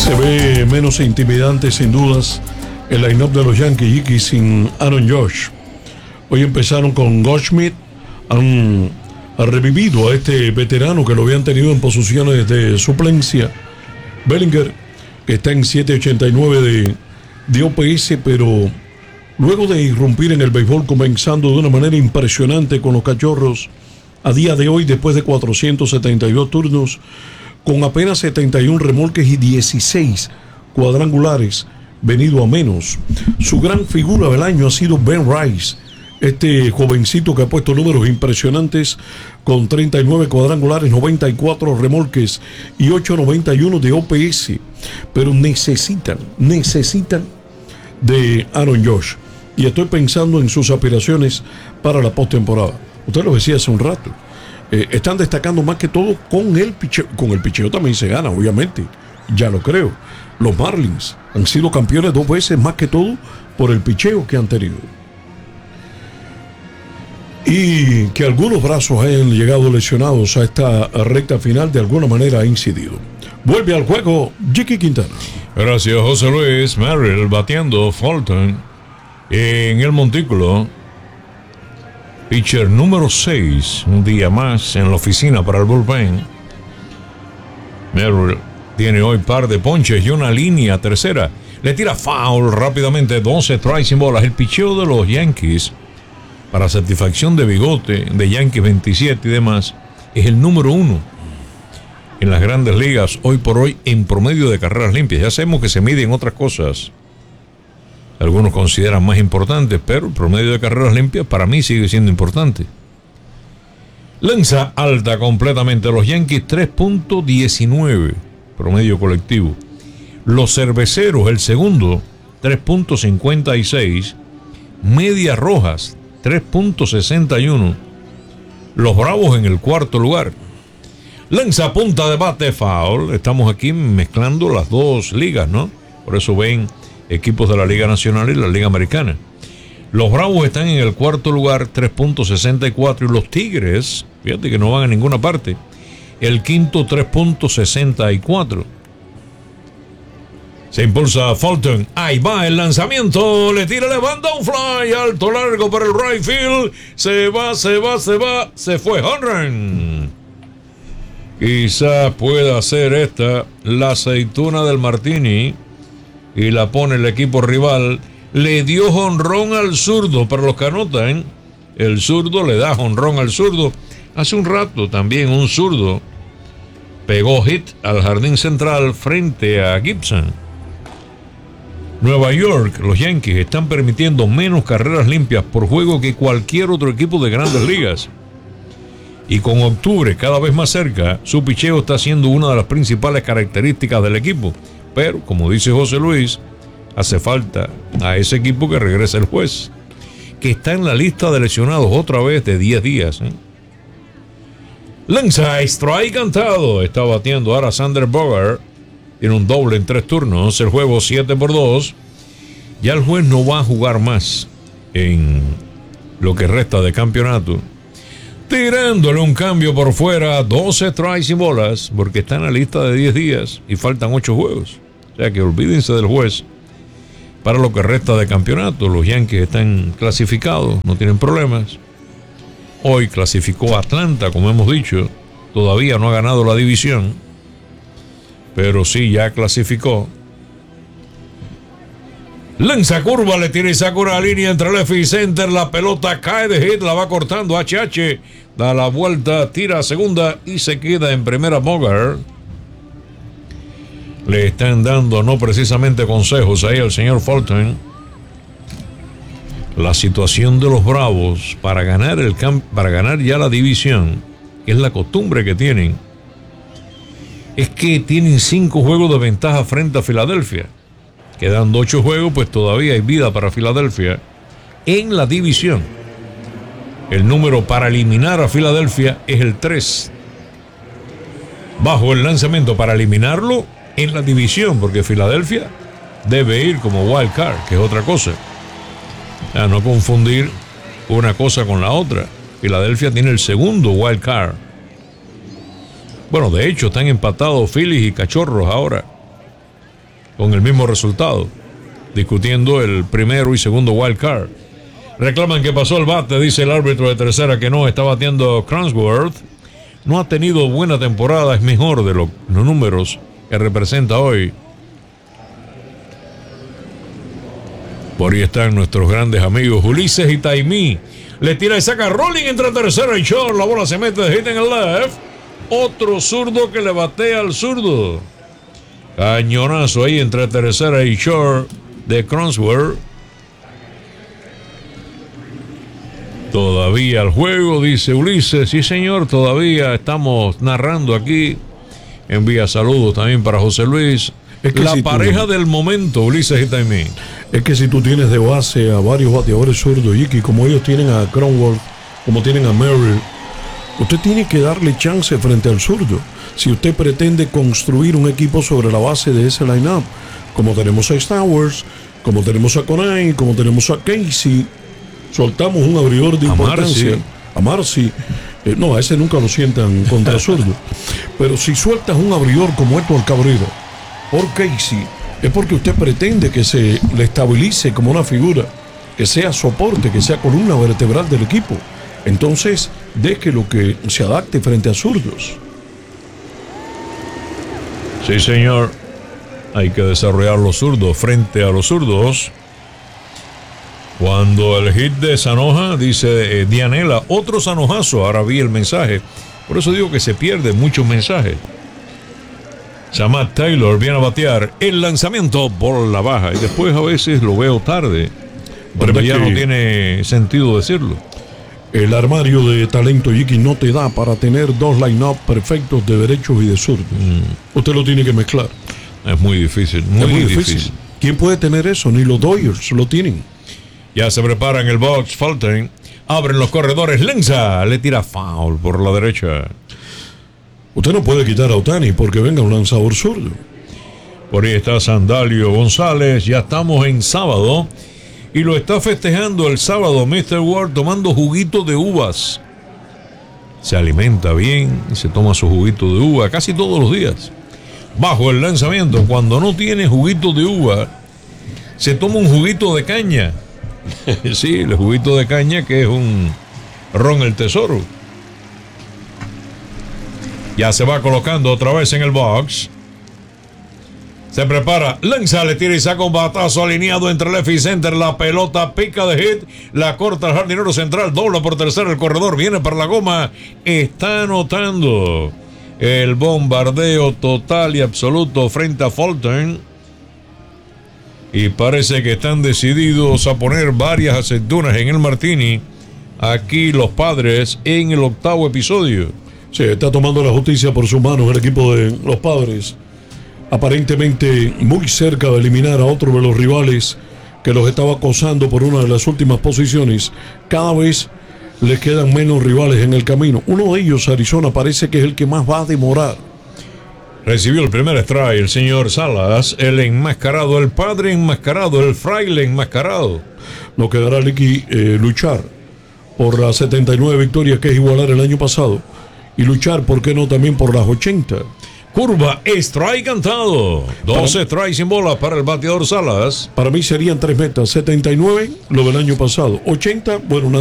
Se ve menos intimidante sin dudas el line-up de los Yankees sin Aaron Judge. Hoy empezaron con Goldschmidt, han revivido a este veterano que lo habían tenido en posiciones de suplencia. Bellinger, que está en 7.89 de OPS, pero luego de irrumpir en el béisbol comenzando de una manera impresionante con los Cachorros, a día de hoy, después de 472 turnos, con apenas 71 remolques y 16 cuadrangulares, venido a menos. Su gran figura del año ha sido Ben Rice, este jovencito que ha puesto números impresionantes con 39 cuadrangulares, 94 remolques y 8.91 de OPS. Pero necesitan de Aaron Judge. Y estoy pensando en sus aspiraciones para la postemporada. Usted lo decía hace un rato. Están destacando más que todo con el picheo. Con el picheo también se gana, obviamente. Ya lo creo. Los Marlins han sido campeones 2 veces, más que todo por el picheo que han tenido. Y que algunos brazos hayan llegado lesionados a esta recta final de alguna manera ha incidido. Vuelve al juego Jicky Quintana. Gracias, José Luis. Merrill bateando Fulton en el montículo. Pitcher número 6, un día más en la oficina para el bullpen. Merrill tiene hoy par de ponches y una línea tercera. Le tira foul rápidamente, 12 strikes sin bolas. El picheo de los Yankees, para satisfacción de Bigote, de Yankees 27 y demás, es el número 1 en las grandes ligas hoy por hoy en promedio de carreras limpias. Ya sabemos que se miden otras cosas, algunos consideran más importantes, pero el promedio de carreras limpias para mí sigue siendo importante. Lanza alta completamente los Yankees, 3.19 promedio colectivo. Los Cerveceros, el segundo, 3.56. Medias Rojas, 3.61. Los Bravos en el cuarto lugar. Lanza punta de bate, foul. Estamos aquí mezclando las dos ligas, ¿no? Por eso ven equipos de la Liga Nacional y la Liga Americana. Los Bravos están en el cuarto lugar, 3.64. Y los Tigres, fíjate que no van a ninguna parte, el quinto, 3.64. Se impulsa Fulton. Ahí va el lanzamiento. Le tira, le manda un fly alto, largo para el right field. Se va. Se fue home run. Quizá pueda ser esta la aceituna del Martini. Y la pone el equipo rival. Le dio jonrón al zurdo. Para los que anotan, el zurdo le da jonrón al zurdo. Hace un rato también un zurdo pegó hit al jardín central frente a Gibson. Nueva York, los Yankees están permitiendo menos carreras limpias por juego que cualquier otro equipo de grandes ligas. Y con octubre cada vez más cerca, su picheo está siendo una de las principales características del equipo. Pero, como dice José Luis, hace falta a ese equipo que regrese el juez, que está en la lista de lesionados otra vez de 10 días. Lanza, strike cantado. Está bateando ahora Sander Bogart. Tiene un doble en 3 turnos. El juego 7-2. Ya el juez no va a jugar más en lo que resta de campeonato. Tirándole un cambio por fuera, 12 strikes y bolas, porque está en la lista de 10 días y faltan 8 juegos. O sea que olvídense del juez para lo que resta de campeonato. Los Yankees están clasificados, no tienen problemas. Hoy clasificó Atlanta, como hemos dicho. Todavía no ha ganado la división, pero sí ya clasificó. Lanza curva, le tira y saca una línea entre left y center. La pelota cae de hit, la va cortando HH. Da la vuelta, tira a segunda y se queda en primera Bogart. Le están dando no precisamente consejos ahí al señor Fulton. La situación de los Bravos para ganar ya la división, que es la costumbre que tienen, es que tienen 5 juegos de ventaja frente a Filadelfia. Quedando 8 juegos, pues todavía hay vida para Filadelfia en la división. El número para eliminar a Filadelfia es el 3. Bajo el lanzamiento para eliminarlo en la división, porque Filadelfia debe ir como wild card, que es otra cosa. A no confundir una cosa con la otra. Filadelfia tiene el segundo wild card. Bueno, de hecho están empatados Phillies y Cachorros ahora. con el mismo resultado, discutiendo el primero y segundo wild card. Reclaman que pasó el bate, dice el árbitro de tercera que no está bateando Cronenworth. No ha tenido buena temporada, es mejor de los números que representa hoy. Por ahí están nuestros grandes amigos Ulises y Taimí. Le tira y saca rolling entre tercera y short. La bola se mete de hit en el left. Otro zurdo que le batea al zurdo. Cañonazo ahí entre tercera y short de Cronenworth. Todavía el juego, dice Ulises. Sí, señor, todavía estamos narrando aquí. Envía saludos también para José Luis. Es que la si pareja del momento, Ulises y Taimí. Es que si tú tienes de base a varios bateadores zurdos, y como ellos tienen a Cronenworth, como tienen a Merrill, usted tiene que darle chance frente al zurdo. Si usted pretende construir un equipo sobre la base de ese line-up, como tenemos a Stowers, como tenemos a Conay, como tenemos a Casey, soltamos un abridor de importancia. A Marcy. No, a ese nunca lo sientan contra zurdo. Pero si sueltas un abridor como Héctor Cabrera por Casey, es porque usted pretende que se le estabilice como una figura, que sea soporte, que sea columna vertebral del equipo. Entonces, deje lo que se adapte frente a zurdos. Sí, señor. Hay que desarrollar los zurdos frente a los zurdos. Cuando el hit de Sanoja, dice Dianela, otro sanojazo. Ahora vi el mensaje. Por eso digo que se pierden muchos mensajes. Samad Taylor viene a batear el lanzamiento por la baja. Y después a veces lo veo tarde, pero ya no tiene sentido decirlo. El armario de talento Yiki no te da para tener dos line-up perfectos de derechos y de zurdos. Usted lo tiene que mezclar. Es muy difícil, muy difícil. ¿Quién puede tener eso? Ni los Dodgers lo tienen. Ya se prepara en el box Fulton. Abren los corredores. Lanza. Le tira foul por la derecha. Usted no puede quitar a Ohtani porque venga un lanzador zurdo. Por ahí está Sandalio González. Ya estamos en sábado. Y lo está festejando el sábado Mr. Ward tomando juguito de uvas. Se alimenta bien y se toma su juguito de uva casi todos los días. Bajo el lanzamiento, cuando no tiene juguito de uva, se toma un juguito de caña. Sí, el juguito de caña, que es un ron el tesoro. Ya se va colocando otra vez en el box. Se prepara, lanza, le tira y saca un batazo alineado entre left y center. La pelota pica de hit, la corta el jardinero central, dobla por tercera el corredor, viene para la goma. Está anotando el bombardeo total y absoluto frente a Fulton. Y parece que están decididos a poner varias aceitunas en el martini. Aquí los Padres en el 8º episodio. Sí, está tomando la justicia por sus manos el equipo de los Padres. Aparentemente muy cerca de eliminar a otro de los rivales que los estaba acosando por una de las últimas posiciones. Cada vez les quedan menos rivales en el camino. Uno de ellos, Arizona, parece que es el que más va a demorar. Recibió el primer strike el señor Salas, el enmascarado, el padre enmascarado, el fraile enmascarado. No quedará Licky luchar por las 79 victorias, que es igualar el año pasado, y luchar, ¿por qué no?, también por las 80. Curva, strike cantado. 12 strikes sin bola para el bateador Salas. Para mí serían 3 metas: 79, lo del año pasado; 80, bueno, una